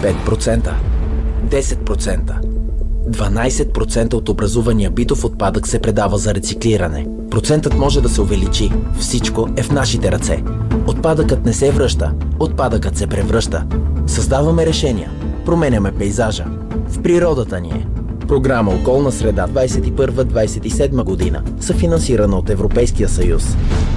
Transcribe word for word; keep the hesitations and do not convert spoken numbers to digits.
пет процента, десет процента, дванайсет процента от образувания битов отпадък се предава за рециклиране. Процентът може да се увеличи. Всичко е в нашите ръце. Отпадъкът не се връща, отпадъкът се превръща. Създаваме решения, променяме пейзажа. В природата ни е. Програма Околна среда двайсет и първа - двайсет и седма година, съфинансирана от Европейския съюз.